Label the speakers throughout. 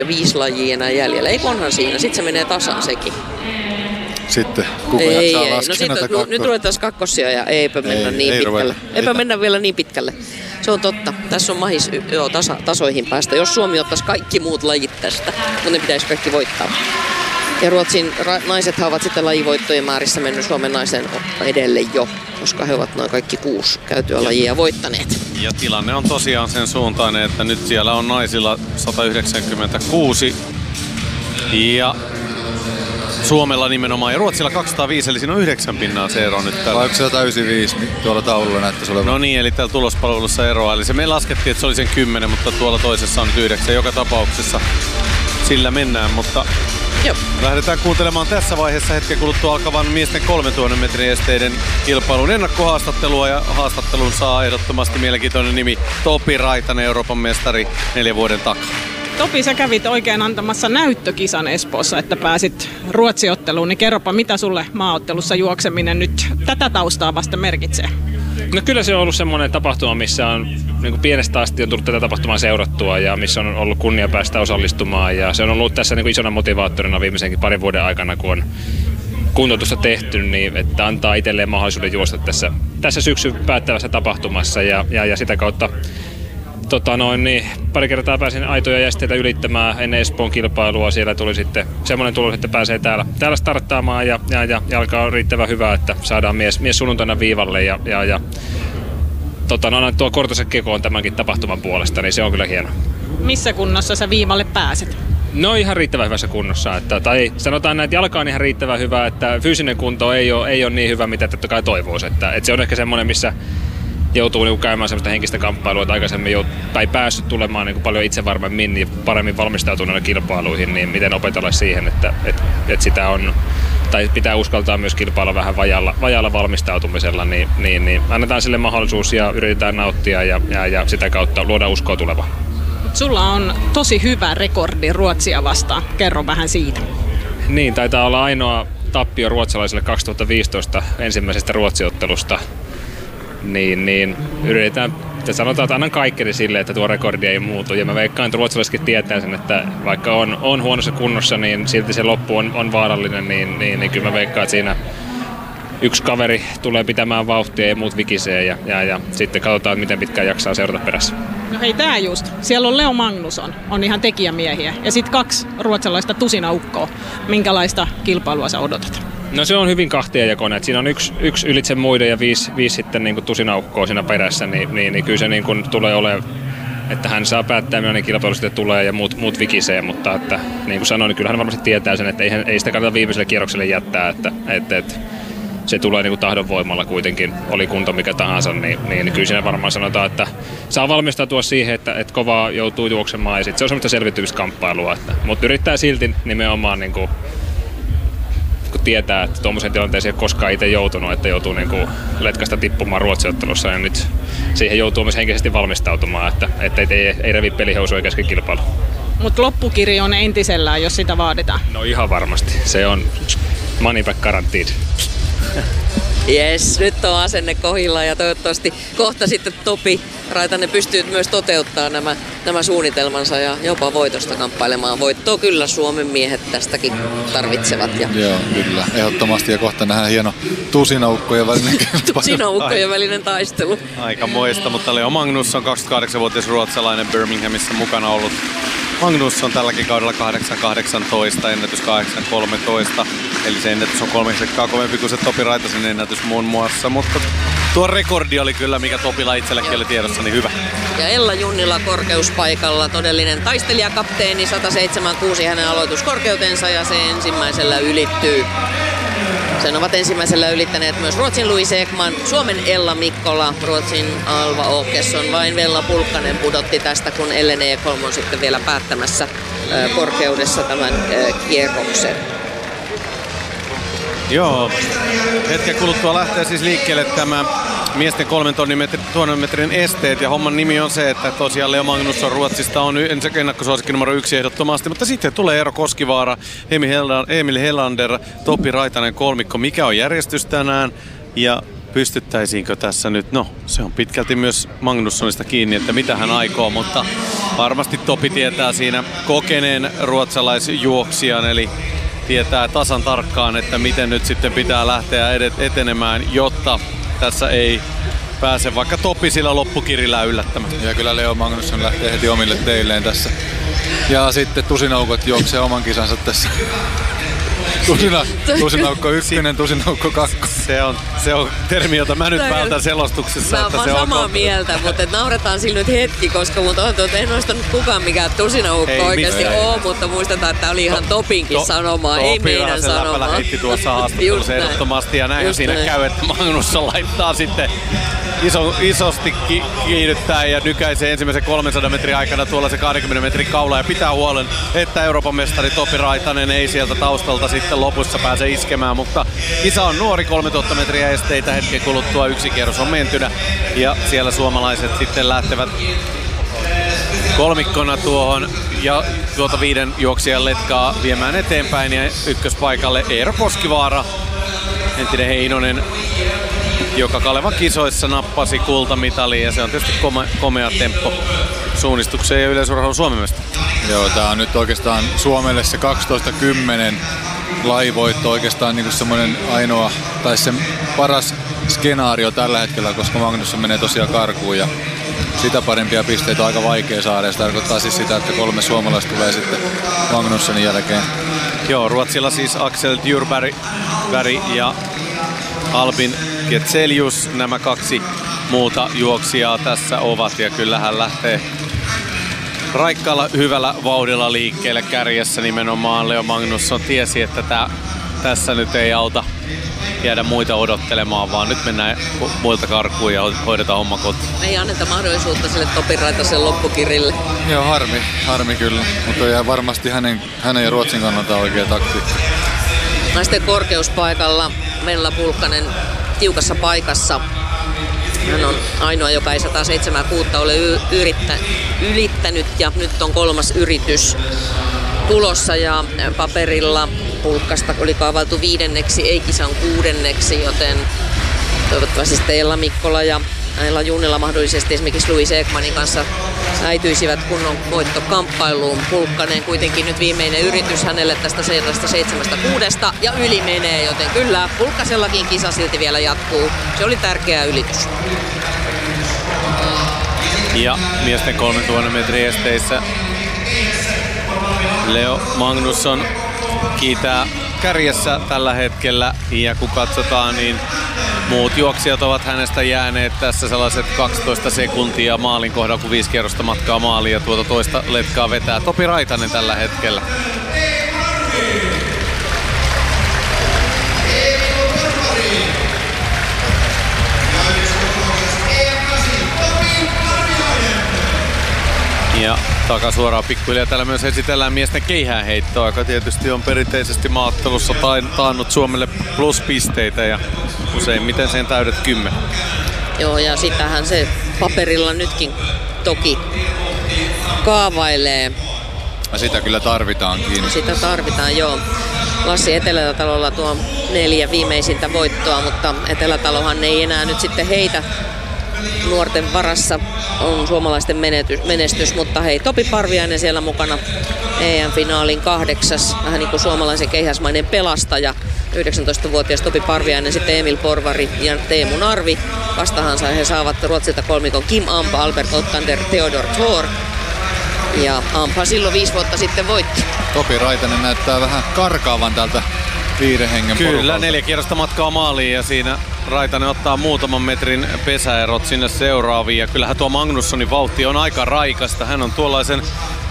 Speaker 1: 5 lajia enää jäljellä. Ei onhan siinä. Sitten se menee tasan sekin.
Speaker 2: Sitten kuka jaksaa laskea näitä
Speaker 1: nyt ruvetaan kakkosia ja eipä mennä niin pitkälle. Eipä mennä vielä niin pitkälle. Se on totta. Tässä on mahis tasoihin päästä. Jos Suomi ottaisi kaikki muut lajit tästä, niin ne pitäisi kaikki voittaa. Ja Ruotsin naisethan ovat sitten lajivoittojen määrissä mennyt Suomen naisen edelle jo, koska he ovat noin kaikki 6 käytyä lajia voittaneet.
Speaker 3: Ja tilanne on tosiaan sen suuntainen, että nyt siellä on naisilla 196 ja Suomella nimenomaan ja Ruotsilla 205, eli siinä on 9 pinnaa se ero nyt tällä.
Speaker 2: Vai onko se 195 tuolla taululla näyttäisi olevan?
Speaker 3: No niin, eli täällä tulospalvelussa eroa. Eli me laskettiin, että se oli sen 10, mutta tuolla toisessa on nyt 9. Joka tapauksessa sillä mennään, mutta
Speaker 1: joo.
Speaker 3: Lähdetään kuuntelemaan tässä vaiheessa hetken kuluttua alkavan miesten 3000 metrin esteiden kilpailun ennakkohaastattelua. Ja haastattelun saa ehdottomasti mielenkiintoinen nimi Topi Raitanen, Euroopan mestari 4 vuoden takaa.
Speaker 4: Topi, sä kävit oikein antamassa näyttökisan Espoossa, että pääsit Ruotsi-otteluun, niin kerropa, mitä sulle maaottelussa juokseminen nyt tätä taustaa vasta merkitsee?
Speaker 5: No kyllä se on ollut semmoinen tapahtuma, missä on niin kuin pienestä asti on tullut tätä tapahtumaa seurattua ja missä on ollut kunnia päästä osallistumaan ja se on ollut tässä niin kuin isona motivaattorina viimeisenkin 2 vuoden aikana, kun on kuntoutusta tehty, niin että antaa itselleen mahdollisuuden juosta tässä syksyn päättävässä tapahtumassa ja sitä kautta pari kertaa pääsin aitoja ja esteitä ylittämään ennen Espoon kilpailua. Siellä tuli sitten semmoinen tulos, että pääsee täällä starttaamaan ja jalka on riittävän hyvä, että saadaan mies sunnuntaina viivalle ja tuo Kortosen kekoon tämänkin tapahtuman puolesta, niin se on kyllä hieno.
Speaker 4: Missä kunnossa sä viivalle pääset?
Speaker 5: No ihan riittävän hyvässä kunnossa. Tai sanotaan näin, että jalka on ihan riittävän hyvä, että fyysinen kunto ei ole niin hyvä, mitä totta kai toivoisi. Että se on ehkä semmoinen, missä joutuu niinku käymään semmoista henkistä kamppailua, että aikaisemmin ei päässyt tulemaan niinku paljon itsevarmemmin ja paremmin valmistautuneena kilpailuihin, niin miten opetella siihen, että sitä on, tai pitää uskaltaa myös kilpailla vähän vajaalla valmistautumisella, niin annetaan sille mahdollisuus ja yritetään nauttia ja sitä kautta luoda uskoa tulevaan.
Speaker 4: Sulla on tosi hyvä rekordi Ruotsia vastaan. Kerro vähän siitä.
Speaker 5: Niin, taitaa olla ainoa tappio ruotsalaisille 2015 ensimmäisestä Ruotsi-ottelusta. Niin yritetään, että sanotaan, että annan kaikkeni sille, että tuo rekordi ei muutu. Ja mä veikkaan, että ruotsalaisetkin tietää sen, että vaikka on huonossa kunnossa, niin silti se loppu on vaarallinen. Niin kyllä mä veikkaan, että siinä yksi kaveri tulee pitämään vauhtia ja muut vikisee. Ja sitten katsotaan, miten pitkään jaksaa seurata perässä.
Speaker 4: No hei, tää just. Siellä on Leo Magnusson, on ihan tekijämiehiä. Ja sitten 2 ruotsalaista tusinaukkoa. Minkälaista kilpailua sä odotat?
Speaker 5: No se on hyvin kahtiajakoinen, että siinä on yksi ylitse muiden ja 5 sitten niin kuin tusinaukkoa siinä perässä, niin kyllä se niin kuin tulee olemaan, että hän saa päättää, millainen kilpailu sitten tulee ja muut vikisee, mutta että, niin kuin sanoin, niin kyllä hän varmasti tietää sen, että ei sitä kannata viimeiselle kierrokselle jättää, että se tulee niin kuin tahdonvoimalla kuitenkin, oli kunto mikä tahansa, niin kyllä siinä varmaan sanotaan, että saa valmistautua siihen, että kovaa joutuu juoksemaan ja sitten se on semmoista selviytymiskamppailua, mutta yrittää silti nimenomaan niin kuin kun tietää, että tuommoisen tilanteeseen ei ole koskaan itse joutunut, että joutuu niin kuin letkasta tippumaan Ruotsi-ottelussa ja nyt siihen joutuu myös henkisesti valmistautumaan, että ei revi pelihousuja kesken kilpailu.
Speaker 4: Mutta loppukirja on entisellään, jos sitä vaaditaan.
Speaker 5: No ihan varmasti. Se on money back guaranteed.
Speaker 1: Jes, nyt on asenne kohilla ja toivottavasti kohta sitten Topi Raitanen pystyy myös toteuttamaan nämä suunnitelmansa ja jopa voitosta kamppailemaan. Voittoa kyllä Suomen miehet tästäkin tarvitsevat.
Speaker 2: Joo, kyllä. Ehdottomasti ja kohta nähdään hieno tusinaukkojen välinen
Speaker 1: tusinaukkojen välinen taistelu.
Speaker 3: Aika moista, mutta Leo Magnusson, 28-vuotias ruotsalainen, Birminghamissa mukana ollut. Magnusson tälläkin kaudella 8.18, ennätys 8.13, eli se ennätys on 3 sekkaa kovempi kuin se Topi Raitasen ennätys muun muassa, mutta tuo rekordi oli kyllä, mikä Topilla itselläkin oli tiedossa, niin hyvä.
Speaker 1: Ja Ella Junnila korkeuspaikalla, todellinen taistelijakapteeni, 107.6 hänen aloituskorkeutensa ja se ensimmäisellä ylittyy. Sen ovat ensimmäisellä ylittäneet myös Ruotsin Louise Ekman, Suomen Ella Mikkola, Ruotsin Alva Åkesson, vain Vella Pulkkanen pudotti tästä, kun Ellen Ekholm on sitten vielä päättämässä korkeudessa tämän kierroksen.
Speaker 3: Joo, hetken kuluttua lähtee siis liikkeelle tämä miesten 3000 metrin esteet ja homman nimi on se, että tosiaan Leo Magnusson Ruotsista on ennakkosuosikki numero 1 ehdottomasti, mutta sitten tulee Eero Koskivaara, Emil Helander, Topi Raitanen kolmikko. Mikä on järjestys tänään ja pystyttäisiinkö tässä nyt? No, se on pitkälti myös Magnussonista kiinni, että mitä hän aikoo, mutta varmasti Topi tietää siinä kokeneen ruotsalaisjuoksijan, eli tietää tasan tarkkaan, että miten nyt sitten pitää lähteä etenemään, jotta tässä ei pääse vaikka Topi sillä loppukirillä yllättämään.
Speaker 2: Ja kyllä Leo Magnusson lähtee heti omille teilleen tässä. Ja sitten tusinaukot juoksee oman kisansa tässä. Tusinaukko 1, tusinaukko 2.
Speaker 3: Se on termi, jota mä nyt vältän selostuksessa.
Speaker 1: Mä oon samaa mieltä, mutta nauretaan sillä nyt hetki, koska mun tuntuu, että ei nostanut kukaan mikään tusinaukko oikeasti ole, mutta muistetaan, että oli ihan Topinkin sanomaa, ei meidän sanomaa.
Speaker 3: Topi heitti tuossa haastattelussa ehdottomasti ja näin siinä käy, että Magnusson laittaa sitten isosti kiihdyttää ja nykäisee ensimmäisen 300 metrin aikana tuolla se 20 metrin kaula ja pitää huolen, että Euroopan mestari Topi Raitanen ei sieltä taustalta sitten lopussa pääse iskemään, mutta kisa on nuori, 3000 metriä esteitä, hetken kuluttua yksi kierros on mentynä ja siellä suomalaiset sitten lähtevät kolmikkona tuohon ja tuota 5 juoksijan letkaa viemään eteenpäin ja ykköspaikalle Eero Koskivaara, entinen Heinonen, joka Kalevan kisoissa nappasi kultamitaliin ja se on tietysti komea temppo suunnistukseen ja yleisurheilun Suomen mestari.
Speaker 2: Joo, tää on nyt oikeastaan Suomelle se 12-10 lajivoitto oikeastaan niinku semmoinen ainoa tai se paras skenaario tällä hetkellä, koska Magnusson menee tosiaan karkuun ja sitä parempia pisteitä on aika vaikea saada. Se tarkoittaa siis sitä, että 3 suomalaista tulee sitten Magnussonin jälkeen.
Speaker 3: Joo, Ruotsilla siis Axel Djurberg ja Albin Getselius, nämä 2 muuta juoksijaa tässä ovat ja kyllähän lähtee raikkaalla hyvällä vauhdilla liikkeelle kärjessä nimenomaan. Leo Magnusson tiesi, että tässä nyt ei auta jäädä muita odottelemaan, vaan nyt mennään muilta karkuun ja hoidetaan homma kotiin.
Speaker 1: Ei anneta mahdollisuutta sille Topi Raitasen loppukirille.
Speaker 2: Joo, harmi kyllä, mutta jää varmasti hänen ja Ruotsin kannalta oikea taktiikka.
Speaker 1: Naisten korkeuspaikalla Venla Pulkkanen tiukassa paikassa. Hän on ainoa, joka ei 176 ole ylittänyt ja nyt on 3. yritys tulossa ja paperilla Pulkkasta oli kaavailtu 5. ei kisan 6, joten toivottavasti sitten Ella Mikkola ja Aila Junnila mahdollisesti esimerkiksi Louis Ekmanin kanssa äityisivät kunnon voittokamppailuun. Pulkkanen kuitenkin nyt viimeinen yritys hänelle tästä 176 ja yli menee, joten kyllä Pulkkasellakin kisa silti vielä jatkuu. Se oli tärkeä ylitys.
Speaker 3: Ja miesten 3000 metrin esteissä Leo Magnusson kiitää kärjessä tällä hetkellä ja kun katsotaan, niin muut juoksijat ovat hänestä jääneet tässä sellaiset 12 sekuntia maalin kohdalla, kun 5 kierrosta matkaa maaliin ja tuota toista letkaa vetää Topi Raitanen tällä hetkellä. Ja takasuoraan pikkuhiljaa täällä myös esitellään miesten keihäänheittoa, joka tietysti on perinteisesti maaottelussa taannut Suomelle pluspisteitä ja useimmiten sen täydet 10.
Speaker 1: Joo, ja sitähän se paperilla nytkin toki kaavailee.
Speaker 2: Ja sitä kyllä tarvitaankin.
Speaker 1: Sitä tarvitaan, joo. Lassi Etelätalolla tuo 4 viimeisintä voittoa, mutta Etelätalohan ei enää nyt sitten heitä. Nuorten varassa on suomalaisten menestys, mutta hei, Topi Parviainen siellä mukana EM-finaalin 8. Vähän niin kuin suomalaisen keihäsmainen pelastaja. 19-vuotias Topi Parviainen, sitten Emil Porvari ja Teemu Narvi. Vastahansa he saavat Ruotsilta kolmikon Kim Ampa, Albert Ottander, Theodor Thor. Ja Ampa silloin 5 vuotta sitten voitti.
Speaker 2: Topi Raitanen näyttää vähän karkaavan tältä 5 hengen
Speaker 3: Kyllä,
Speaker 2: porukalta.
Speaker 3: 4 kierrosta matkaa maaliin ja siinä Raitanen ottaa muutaman metrin pesäerot sinne seuraaviin. Ja kyllähän tuo Magnussonin vauhti on aika raikasta. Hän on tuollaisen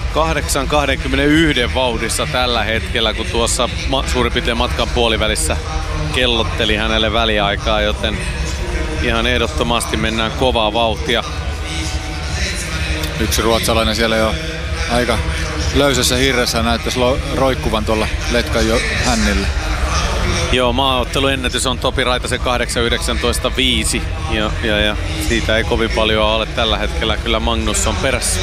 Speaker 3: 8.21 vauhdissa tällä hetkellä, kun tuossa suurin piirtein matkan puolivälissä kellotteli hänelle väliaikaa, joten ihan ehdottomasti mennään kovaa vauhtia.
Speaker 2: Yksi ruotsalainen siellä jo aika löysässä hirressä näyttäisi roikkuvan tuolla letkan jo hännille.
Speaker 3: Joo, maaotteluennätys on Topi Raitasen 8.19.5 ja siitä ei kovin paljon ole tällä hetkellä kyllä Magnusson perässä.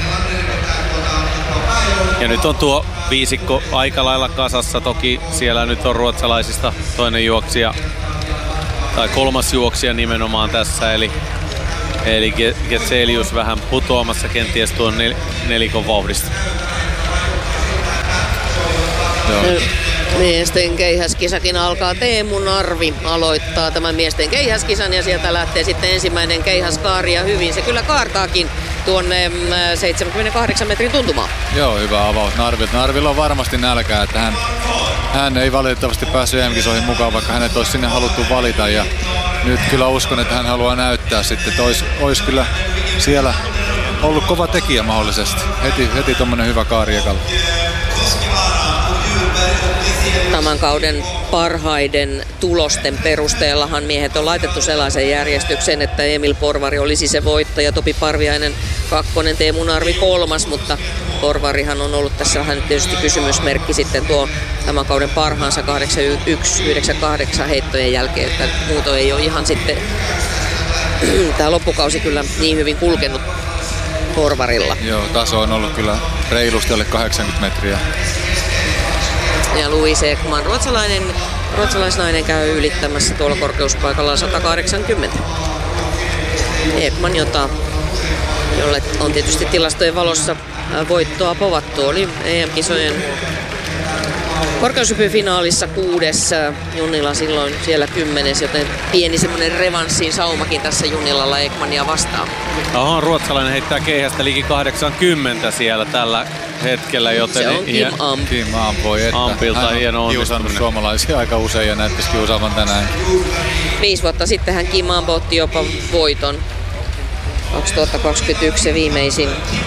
Speaker 3: Ja nyt on tuo viisikko aika lailla kasassa, toki siellä nyt on ruotsalaisista toinen juoksija tai 3. juoksija nimenomaan tässä, eli Eli Getselius vähän putoamassa kenties tuon nelikon vauhdista.
Speaker 1: Miesten keihäskisakin alkaa. Teemu Narvi aloittaa tämän miesten keihäskisan ja sieltä lähtee sitten ensimmäinen keihäskaari ja hyvin se kyllä kaartaakin tuonne 78 metrin tuntumaan.
Speaker 2: Joo, hyvä avaus Narvilla on varmasti nälkää, että hän ei valitettavasti päässyt EM-kisoihin mukaan, vaikka hänet olisi sinne haluttu valita. Ja nyt kyllä uskon, että hän haluaa näyttää sitten, että olisi kyllä siellä ollut kova tekijä mahdollisesti. Heti tommonen hyvä kaari ekalla.
Speaker 1: Tämän kauden parhaiden tulosten perusteellahan miehet on laitettu sellaisen järjestykseen, että Emil Porvari olisi se voittaja, Topi Parviainen 2, Teemu Narvi 3, mutta Porvarihan on ollut tässä vähän tietysti kysymysmerkki sitten tuo tämän kauden parhaansa 81-98 heittojen jälkeen, että muuto ei ole ihan sitten tämä loppukausi kyllä niin hyvin kulkenut Porvarilla.
Speaker 2: Joo, taso on ollut kyllä reilusti alle 80 metriä.
Speaker 1: Ja Louise Ekman, ruotsalaisnainen, käy ylittämässä tuolla korkeuspaikalla 180. Ekman, jolle on tietysti tilastojen valossa voittoa povattu, oli EM-kisojen korkeushypyfinaalissa 6. Junnila silloin siellä 10, joten pieni semmoinen revanssin saumakin tässä Junnilalla Ekmania vastaan.
Speaker 3: Ruotsalainen heittää keihästä liki 80 siellä tällä hetkellä, joten
Speaker 1: se on
Speaker 2: Kim Am voi, että
Speaker 3: Ampilta
Speaker 2: hän
Speaker 3: hieno
Speaker 2: on kiusannut suomalaisia aika usein ja näyttäisi kiusaavan tänään.
Speaker 1: 5 vuotta sitten hän Kim Am otti jopa voiton. 2021 se viimeisin.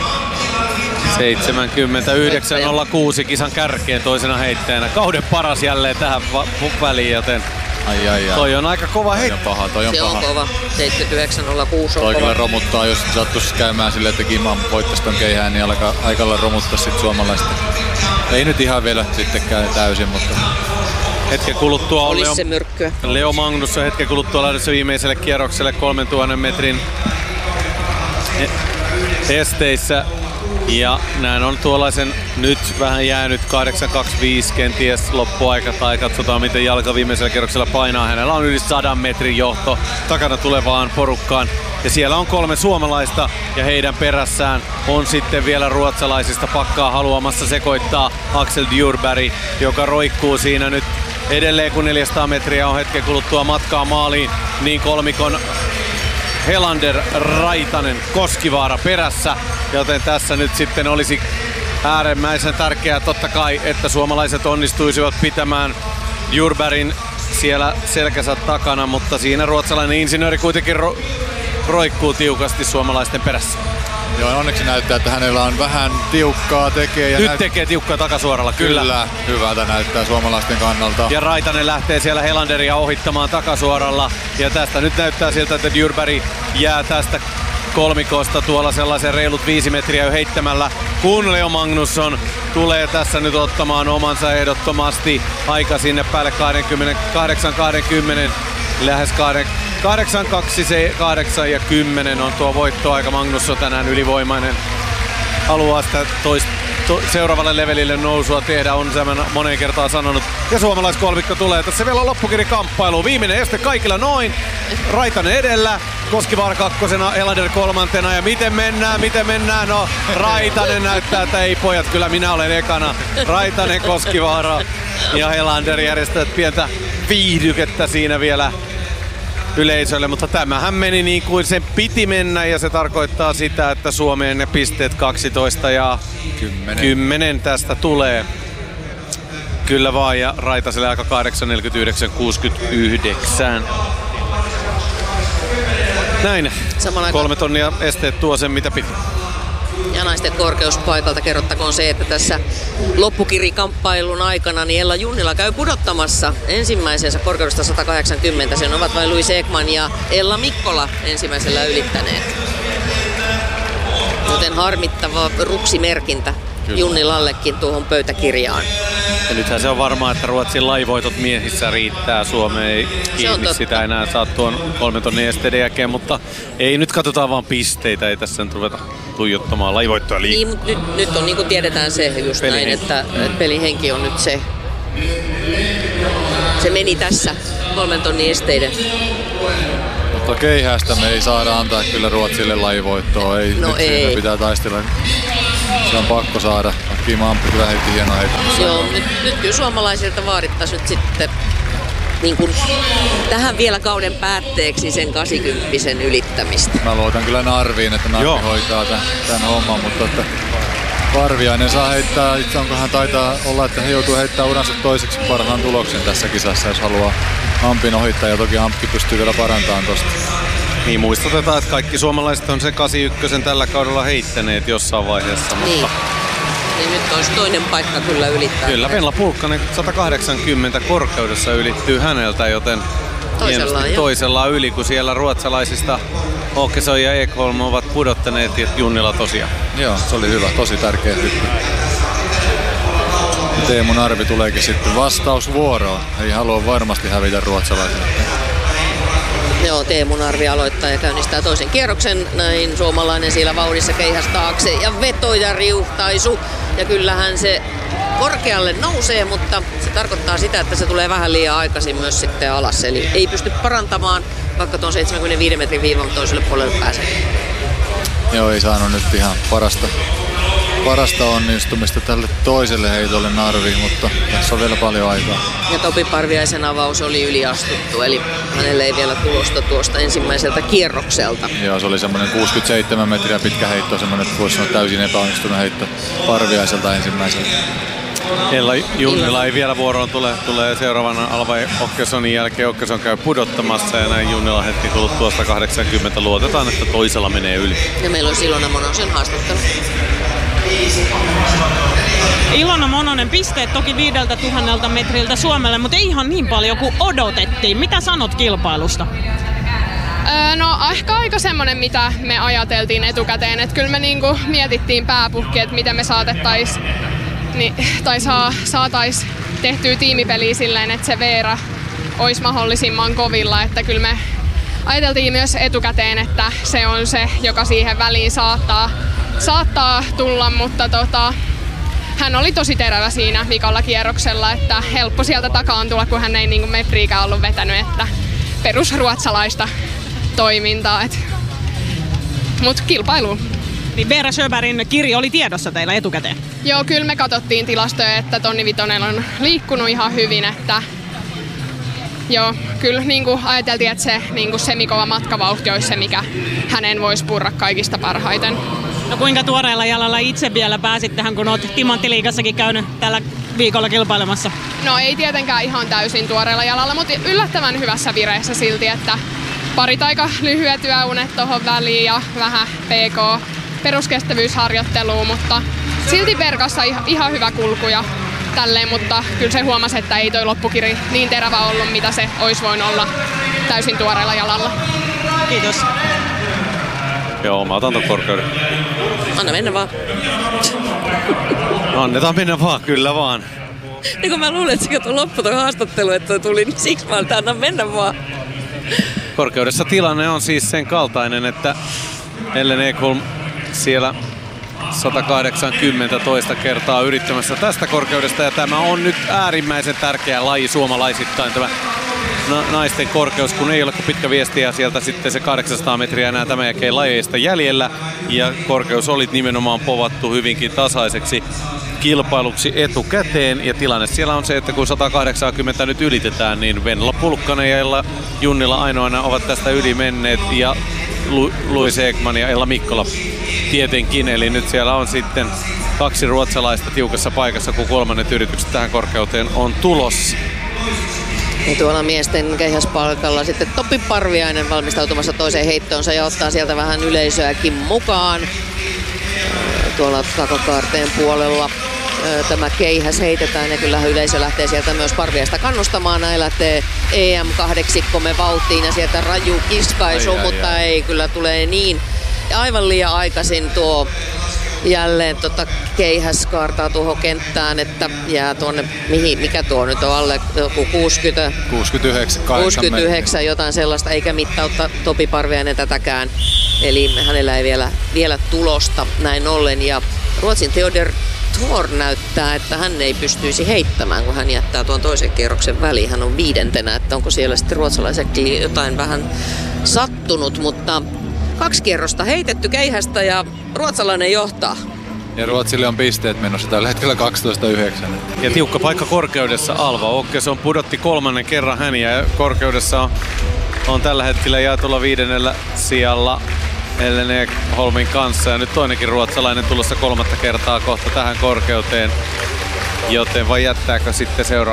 Speaker 3: 79.06 kisan kärkeen toisena heittäjänä. Kauden paras jälleen tähän väliin, joten toi on aika kova heitto.
Speaker 2: Toi on
Speaker 1: se
Speaker 2: paha.
Speaker 1: On kova. 79.06 on
Speaker 2: toi
Speaker 1: kova.
Speaker 2: kyllä romuttaa, jos sattuisi käymään silleen, että Kimam voittaisi ton keihään, niin alkaa aikalla romuttaa sit suomalaista. Ei nyt ihan vielä sitten käy täysin, mutta
Speaker 3: hetken kuluttua on
Speaker 1: olisi se myrkkyä.
Speaker 3: Leo Magnus on hetken kuluttua lähdössä viimeiselle kierrokselle 3000 metrin esteissä. Ja näin on tuollaisen nyt vähän jäänyt 8.25 kenties loppuaika tai katsotaan miten jalka viimeisellä kierroksella painaa. Hänellä on yli 100 metrin johto takana tulevaan porukkaan. Ja siellä on 3 suomalaista ja heidän perässään on sitten vielä ruotsalaisista pakkaa haluamassa sekoittaa Axel Djurberg, joka roikkuu siinä nyt edelleen kun 400 metriä on hetken kuluttua matkaa maaliin, niin kolmikon Helander, Raitanen, Koskivaara perässä, joten tässä nyt sitten olisi äärimmäisen tärkeää totta kai, että suomalaiset onnistuisivat pitämään Djurbergin siellä selkänsä takana, mutta siinä ruotsalainen insinööri kuitenkin roikkuu tiukasti suomalaisten perässä.
Speaker 2: joo, onneksi näyttää, että hänellä on vähän tiukkaa tekee. Ja
Speaker 3: nyt tekee tiukkaa takasuoralla, kyllä.
Speaker 2: Hyvältä näyttää suomalaisten kannalta.
Speaker 3: Ja Raitanen lähtee siellä Helanderia ohittamaan takasuoralla. Ja tästä nyt näyttää siltä, että Djurberg jää tästä kolmikosta tuolla sellaisen reilut 5 metriä jo heittämällä, kun Leo Magnusson tulee tässä nyt ottamaan omansa ehdottomasti aika sinne päälle 8.20, lähes 8.28 ja 10 on tuo voittoaika. Magnusson tänään ylivoimainen, haluaa sitä seuraavalle levelille nousua tehdä, on sen moneen kertaan sanonut. Ja suomalaiskolmikko tulee tässä vielä loppukirikamppailuun. Viimeinen este kaikilla noin. Raitanen edellä, Koskivaara kakkosena, Helander kolmantena. Ja miten mennään? No Raitanen näyttää, että ei pojat, kyllä minä olen ekana. Raitanen, Koskivaara ja Helander järjestävät pientä viihdykettä siinä vielä yleisölle, mutta tämähän meni niin kuin sen piti mennä ja se tarkoittaa sitä, että Suomeen ne pisteet 12 ja 10 tästä tulee. Kyllä vaan, ja Raitaselle aika 8.49.69. Näin. 3 tonnia esteet tuo sen mitä piti.
Speaker 1: Ja naisten korkeuspaikalta kerrottakoon se, että tässä loppukirikamppailun aikana niin Ella Junnila käy pudottamassa ensimmäisensä korkeudesta 180. Sen ovat vain Louise Ekman ja Ella Mikkola ensimmäisellä ylittäneet. Joten harmittava ruksimerkintä Junnilallekin tuohon pöytäkirjaan.
Speaker 3: Ja nythän se on varmaa, että Ruotsin laivoitot miehissä riittää. Suomeen ei kiinni sitä enää saa tuon 3 tonnin esteiden jälkeen, mutta ei nyt katsotaan vaan pisteitä, ei tässä nyt ruveta tuijottamaan laivoittoa liikaa.
Speaker 1: Niin, mutta nyt on niin kuin tiedetään se just näin, että pelihenki on nyt se. Se meni tässä 3 tonnin esteiden.
Speaker 2: Tuo keihäästä me ei saada antaa kyllä Ruotsille lajivoittoa. Ei,
Speaker 1: No
Speaker 2: nyt
Speaker 1: ei.
Speaker 2: siinä pitää taistella. Se on pakko saada. Kimmo Amppi kyllä heitti hienoa heittämistä.
Speaker 1: Joo, nyt kyllä suomalaisilta vaadittaisiin nyt sitten niin kuin tähän vielä kauden päätteeksi sen 80 ylittämistä.
Speaker 2: Mä luotan kyllä Narviin, että Narvi hoitaa tämän homman, mutta että Parviainen saa heittää, itse onkohan taitaa olla, että he joutuu heittämään uransa toiseksi parhaan tuloksen tässä kisassa, jos haluaa Ampin ohittaa, ja toki Amppi pystyy vielä parantamaan tosta.
Speaker 3: Niin muistutetaan, että kaikki suomalaiset on se 81 tällä kaudella heittäneet jossain vaiheessa,
Speaker 1: Niin.
Speaker 3: mutta
Speaker 1: Niin nyt olisi toinen paikka kyllä ylittää.
Speaker 3: kyllä Venla Pulkkanen 180 korkeudessa ylittyy häneltä, joten hienosti toisellaan yli, kun siellä ruotsalaisista Åkesson ja Ekholm ovat pudottaneet ja Junnila tosiaan.
Speaker 2: Joo, se oli hyvä, tosi tärkeä hyppy. Teemu Narvi tuleekin sitten vastausvuoroon. Ei halua varmasti hävitä ruotsalaisille.
Speaker 1: Joo, Teemu Narvi aloittaa ja käynnistää toisen kierroksen. Näin suomalainen siellä vauhdissa keihäs taakse ja veto ja riuhtaisu. Ja kyllähän se korkealle nousee, mutta se tarkoittaa sitä, että se tulee vähän liian aikaisin myös sitten alas. Eli ei pysty parantamaan, vaikka tuon 75 metrin viivan toiselle puolelle pääsee.
Speaker 2: Joo, ei saanut nyt ihan parasta onnistumista tälle toiselle heitolle Narvi, mutta tässä on vielä paljon aikaa.
Speaker 1: Ja Topi Parviaisen avaus oli yliastuttu, eli hänelle ei vielä tulosta tuosta ensimmäiseltä kierrokselta.
Speaker 2: Joo, se oli semmoinen 67 metriä pitkä heitto, semmoinen, että voisi sanoa täysin epäonnistunut heitto Parviaiselta ensimmäiseltä.
Speaker 3: Ella Junnila ei vielä vuoroon tulee seuraavana Alva Åkessonin jälkeen. Åkesson käy pudottamassa ja näin Junnila hetki tullut tuosta 80. Luotetaan, että toisella menee yli.
Speaker 1: Ja meillä on Ilona Monosen haastattelu.
Speaker 4: Ilona Mononen, pisteet toki 5000 metriltä Suomelle, mutta ei ihan niin paljon kuin odotettiin. Mitä sanot kilpailusta?
Speaker 6: No ehkä aika semmonen, mitä me ajateltiin etukäteen. Että kyllä me niinku mietittiin pääpuhki, että miten me saatettais tai saatais tehtyä tiimipeliä silleen, että se Veera olisi mahdollisimman kovilla. Että kyllä me ajateltiin myös etukäteen, että se on se, joka siihen väliin saattaa tulla, mutta hän oli tosi terävä siinä vikalla kierroksella, että helppo sieltä takaan tulla, kun hän ei niinku metriikään ollut vetänyt, että perusruotsalaista toimintaa. Mut kilpailuun.
Speaker 4: Niin Veera Sjöbergin kirja oli tiedossa teillä etukäteen?
Speaker 6: Joo, kyllä me katsottiin tilastoja, että Tonni Vitonen on liikkunut ihan hyvin, että joo, kyllä niin kuin ajateltiin, että se niin semikova matkavauhti olisi se, mikä hänen voisi purra kaikista parhaiten.
Speaker 4: No kuinka tuoreella jalalla itse vielä pääsit tähän, kun olet Timanttiliigassakin käynyt tällä viikolla kilpailemassa?
Speaker 6: No ei tietenkään ihan täysin tuoreella jalalla, mutta yllättävän hyvässä vireessä silti, että parit aika lyhyet yöunet tuohon väliin ja vähän peruskestävyysharjoittelua, mutta silti verkassa ihan hyvä kulku ja tälleen, mutta kyllä se huomasi, että ei toi loppukiri niin terävä ollut, mitä se olisi voinut olla täysin tuoreella jalalla.
Speaker 4: Kiitos.
Speaker 3: Joo, mä otan ton korkeuden.
Speaker 1: Anna mennä vaan.
Speaker 3: Annetaan mennä vaan, kyllä vaan.
Speaker 1: Niin kun mä luulen, että se katsoi loppu toi haastattelu, että toi tuli, niin siksi mä anna mennä vaan.
Speaker 3: Korkeudessa tilanne on siis sen kaltainen, että Ellen Ekholm siellä 180 toista kertaa yrittämässä tästä korkeudesta, ja tämä on nyt äärimmäisen tärkeä laji suomalaisittain, tämä naisten korkeus, kun ei ole kuin pitkä viesti ja sieltä sitten se 800 metriä enää tämän jälkeen lajeista jäljellä, ja korkeus oli nimenomaan povattu hyvinkin tasaiseksi kilpailuksi etukäteen, ja tilanne siellä on se, että kun 180 nyt ylitetään, niin Venla Pulkkanen ja Ella Junnila ainoana ovat tästä yli menneet, ja Louis Ekman ja Ella Mikkola tietenkin, eli nyt siellä on sitten kaksi ruotsalaista tiukassa paikassa, kun kolmannet yritykset tähän korkeuteen on tulossa.
Speaker 1: Ja tuolla miesten keihäspalkalla sitten Topi Parviainen valmistautumassa toiseen heittoonsa ja ottaa sieltä vähän yleisöäkin mukaan. Tuolla takakaarteen puolella tämä keihäs heitetään ja kyllähän yleisö lähtee sieltä myös Parviaista kannustamaan. Näin lähtee EM-8 vauhtiin ja sieltä raju kiskaisu, mutta ei kyllä tulee niin aivan liian aikaisin tuo jälleen keihäs kaartaa tuohon kenttään, että jää tuonne, mikä tuo nyt on alle joku 69 jotain sellaista, eikä mittautta Topi Parviainen tätäkään. Eli hänellä ei vielä tulosta näin ollen. Ja Ruotsin Theodor Thor näyttää, että hän ei pystyisi heittämään, kun hän jättää tuon toisen kierroksen väliin. Hän on 5. että onko siellä sitten ruotsalaisekin jotain vähän sattunut, mutta 2 kierrosta heitetty keihästä ja ruotsalainen johtaa.
Speaker 2: Ja Ruotsille on pisteet menossa tällä hetkellä 12-9.
Speaker 3: Ja tiukka paikka korkeudessa Alva Åkesson pudotti 3. kerran hän ja korkeudessa on tällä hetkellä jaetulla 5. sijalla Ellen Ekholmin kanssa. Ja nyt toinenkin ruotsalainen tulossa 3. kertaa kohta tähän korkeuteen. Joten vai jättääkö sitten seuraava